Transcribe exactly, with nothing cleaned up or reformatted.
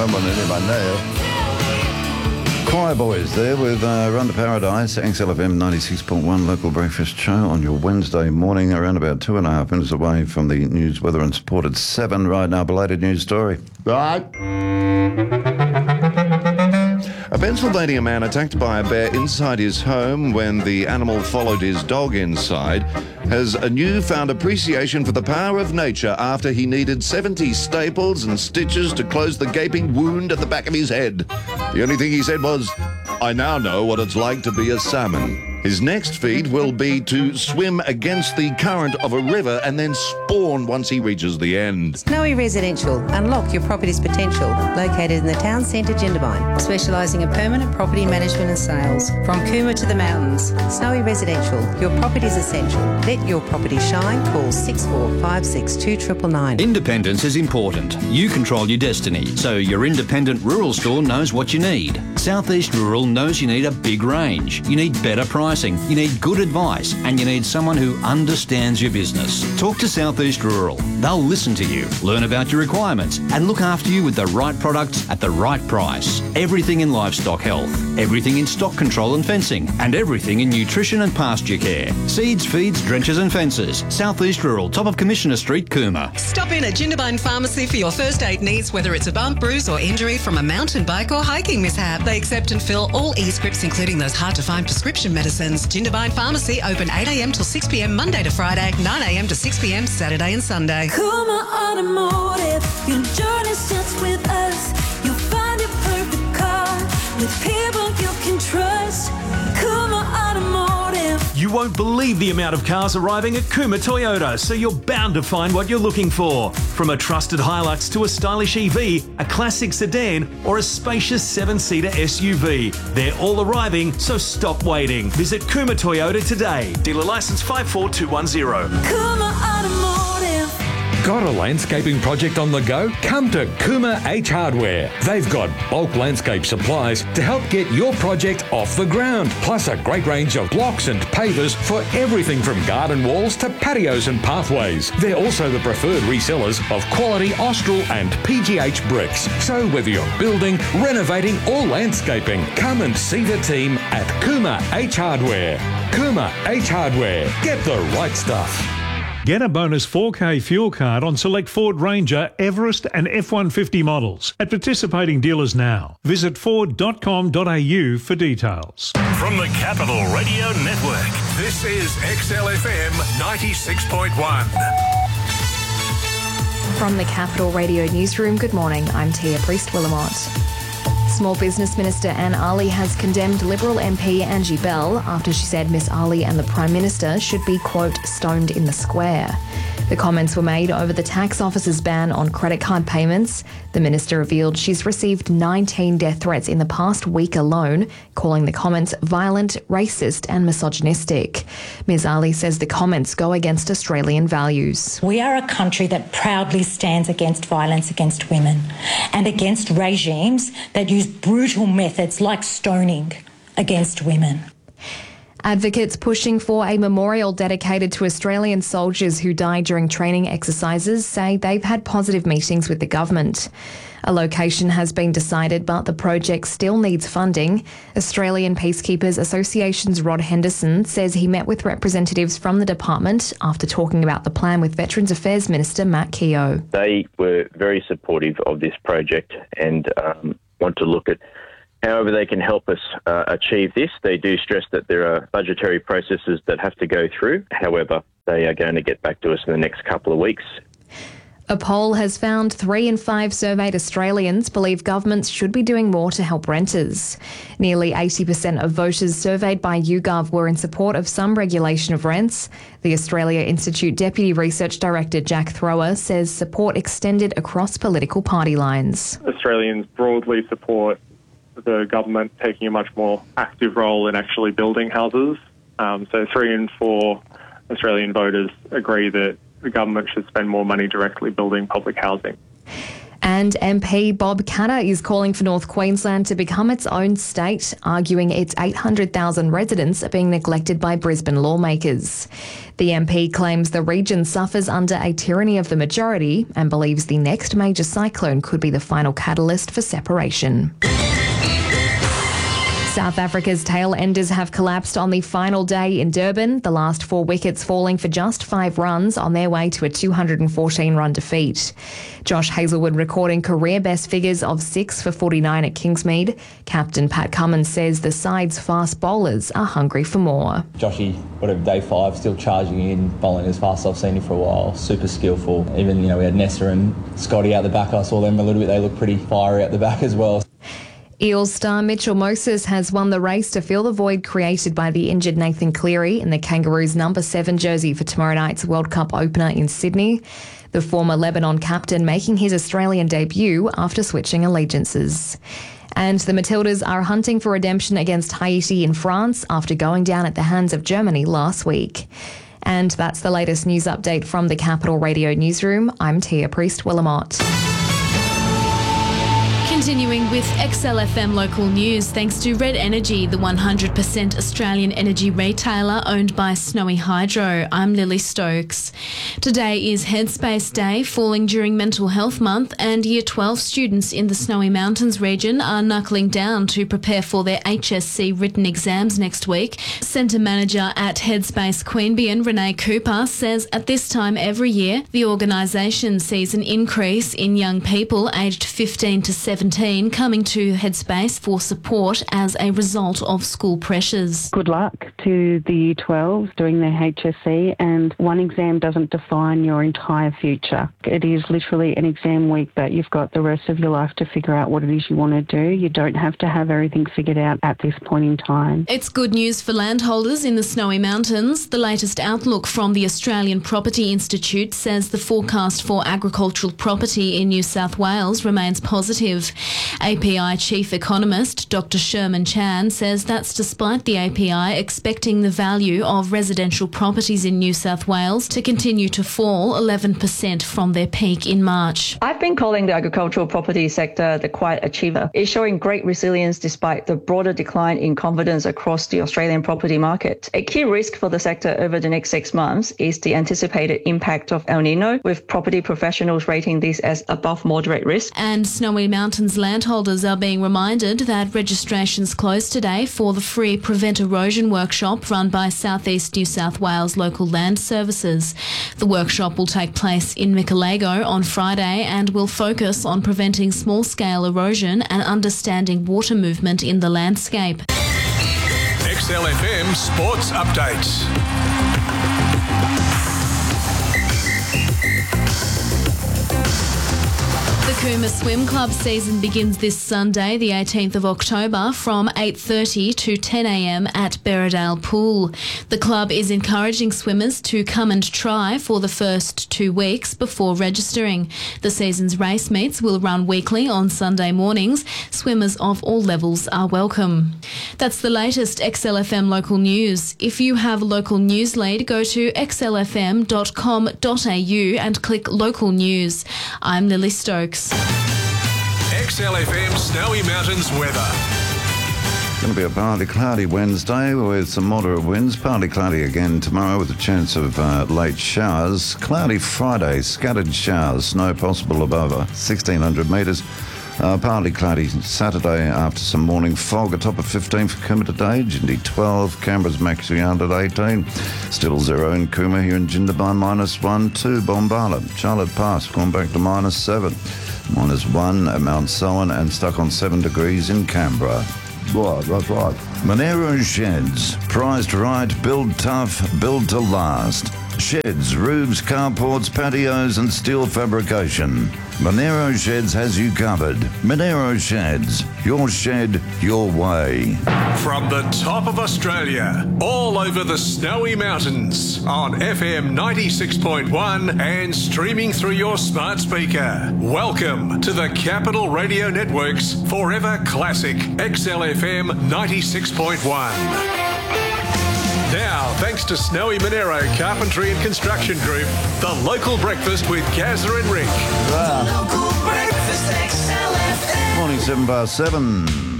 home on any Monday. Choir Boys there with uh, Run to Paradise, X L F M ninety-six point one local breakfast show on your Wednesday morning, around about two and a half minutes away from the news, weather and sport at seven. Right now, belated news story. Right. A Pennsylvania man attacked by a bear inside his home when the animal followed his dog inside has a newfound appreciation for the power of nature after he needed seventy staples and stitches to close the gaping wound at the back of his head. The only thing he said was, "I now know what it's like to be a salmon." His next feat will be to swim against the current of a river and then spawn once he reaches the end. Snowy Residential. Unlock your property's potential. Located in the town centre, Jindabyne. Specialising in permanent property management and sales. From Cooma to the mountains. Snowy Residential. Your property's essential. Let your property shine. Call six four five six two nine nine. Independence is important. You control your destiny, so your independent rural store knows what you need. Southeast Rural knows you need a big range. You need better pricing. You need good advice, and you need someone who understands your business. Talk to Southeast Rural. They'll listen to you, learn about your requirements, and look after you with the right products at the right price. Everything in livestock health, everything in stock control and fencing, and everything in nutrition and pasture care. Seeds, feeds, drenches and fences. Southeast Rural, top of Commissioner Street, Cooma. Stop in at Jindabyne Pharmacy for your first aid needs, whether it's a bump, bruise or injury from a mountain bike or hiking mishap. They accept and fill all e-scripts, including those hard-to-find prescription medicines. Jindabyne Pharmacy open eight a m till six p m Monday to Friday, nine a m to six p m Saturday and Sunday. Cooma Automotive, your journey starts with us. You'll find your perfect car with people you can trust. Cooma Automotive. You won't believe the amount of cars arriving at Cooma Toyota, so you're bound to find what you're looking for. From a trusted Hilux to a stylish E V, a classic sedan, or a spacious seven-seater S U V. They're all arriving, so stop waiting. Visit Cooma Toyota today. Dealer license five four two one zero. Cooma Automotive. Got a landscaping project on the go? Come to Cooma H Hardware. They've got bulk landscape supplies to help get your project off the ground, plus a great range of blocks and pavers for everything from garden walls to patios and pathways. They're also the preferred resellers of quality Austral and P G H bricks. So whether you're building, renovating or landscaping, come and see the team at Cooma H Hardware. Cooma H Hardware. Get the right stuff. Get a bonus four K fuel card on select Ford Ranger, Everest and F one fifty models at participating dealers now. Visit ford dot com dot a u for details. From the Capital Radio Network, this is X L F M ninety-six point one. From the Capital Radio Newsroom, good morning. I'm Tia Priest-Willamont. Small Business Minister Anne Ali has condemned Liberal M P Angie Bell after she said Miss Ali and the Prime Minister should be, quote, stoned in the square. The comments were made over the tax office's ban on credit card payments. The minister revealed she's received nineteen death threats in the past week alone, calling the comments violent, racist and misogynistic. Miz Ali says the comments go against Australian values. We are a country that proudly stands against violence against women and against regimes that use brutal methods like stoning against women. Advocates pushing for a memorial dedicated to Australian soldiers who died during training exercises say they've had positive meetings with the government. A location has been decided, but the project still needs funding. Australian Peacekeepers Association's Rod Henderson says he met with representatives from the department after talking about the plan with Veterans Affairs Minister Matt Keogh. They were very supportive of this project and um, want to look at however they can help us uh, achieve this. They do stress that there are budgetary processes that have to go through. However, they are going to get back to us in the next couple of weeks. A poll has found three in five surveyed Australians believe governments should be doing more to help renters. Nearly eighty percent of voters surveyed by YouGov were in support of some regulation of rents. The Australia Institute Deputy Research Director Jack Thrower says support extended across political party lines. Australians broadly support the government taking a much more active role in actually building houses. Um, so three in four Australian voters agree that the government should spend more money directly building public housing. And M P Bob Katter is calling for North Queensland to become its own state, arguing its eight hundred thousand residents are being neglected by Brisbane lawmakers. The M P claims the region suffers under a tyranny of the majority and believes the next major cyclone could be the final catalyst for separation. South Africa's tail enders have collapsed on the final day in Durban, the last four wickets falling for just five runs on their way to a two hundred fourteen run defeat. Josh Hazelwood recording career best figures of six for forty-nine at Kingsmead. Captain Pat Cummins says the side's fast bowlers are hungry for more. Joshy, whatever, day five, still charging in, bowling as fast as I've seen him for a while. Super skillful. Even, you know, we had Nessa and Scotty out the back. I saw them a little bit. They look pretty fiery out the back as well. Eels star Mitchell Moses has won the race to fill the void created by the injured Nathan Cleary in the Kangaroos' number seven jersey for tomorrow night's World Cup opener in Sydney. The former Lebanon captain making his Australian debut after switching allegiances. And the Matildas are hunting for redemption against Haiti in France after going down at the hands of Germany last week. And that's the latest news update from the Capital Radio Newsroom. I'm Tia Priest-Willamot. Continuing with X L F M local news, thanks to Red Energy, the one hundred percent Australian energy retailer owned by Snowy Hydro. I'm Lily Stokes. Today is Headspace Day, falling during Mental Health Month, and Year twelve students in the Snowy Mountains region are knuckling down to prepare for their H S C written exams next week. Centre Manager at Headspace Queanbeyan, Renee Cooper, says at this time every year, the organisation sees an increase in young people aged fifteen to seventeen coming to Headspace for support as a result of school pressures. Good luck to the Year twelves doing their H S C, and one exam doesn't define your entire future. It is literally an exam week that you've got the rest of your life to figure out what it is you want to do. You don't have to have everything figured out at this point in time. It's good news for landholders in the Snowy Mountains. The latest outlook from the Australian Property Institute says the forecast for agricultural property in New South Wales remains positive. A P I Chief Economist Doctor Sherman Chan says that's despite the A P I expecting the value of residential properties in New South Wales to continue to fall eleven percent from their peak in March. I've been calling the agricultural property sector the quiet achiever. It's showing great resilience despite the broader decline in confidence across the Australian property market. A key risk for the sector over the next six months is the anticipated impact of El Nino, with property professionals rating this as above moderate risk. And Snowy Mountains landholders are being reminded that registrations close today for the free Prevent Erosion workshop run by South East New South Wales Local Land Services. The workshop will take place in Mickalego on Friday and will focus on preventing small-scale erosion and understanding water movement in the landscape. X L F M Sports Updates. The Cooma Swim Club season begins this Sunday, the eighteenth of October, from eight thirty to ten a m at Berridale Pool. The club is encouraging swimmers to come and try for the first two weeks before registering. The season's race meets will run weekly on Sunday mornings. Swimmers of all levels are welcome. That's the latest X L F M local news. If you have a local news lead, go to x l f m dot com dot a u and click local news. I'm Lily Stokes. X L F M Snowy Mountains weather. Going to be a partly cloudy Wednesday with some moderate winds. Partly cloudy again tomorrow with a chance of uh, late showers. Cloudy Friday, scattered showers. Snow possible above uh, sixteen hundred metres. Uh, partly cloudy Saturday after some morning fog. A top of fifteen for Cooma today. Jindy twelve. Canberra's maxing out at eighteen. Still zero in Cooma. Here in Jindabyne minus one. Two Bombala. Charlotte Pass gone back to minus seven. Minus one at Mount Selwyn and stuck on seven degrees in Canberra. Right, that's right. Monero Sheds. Priced right, build tough, build to last. Sheds, roofs, carports, patios and steel fabrication. Monero Sheds has you covered. Monero Sheds. Your shed, your way. From the top of Australia, all over the Snowy Mountains, on F M ninety-six point one and streaming through your smart speaker. Welcome to the Capital Radio Network's Forever Classic X L F M ninety-six point one. Now, thanks to Snowy Monero Carpentry and Construction Group, the local breakfast with Gazza and Rick. Local breakfast. breakfast X L F M. Morning, seven past seven.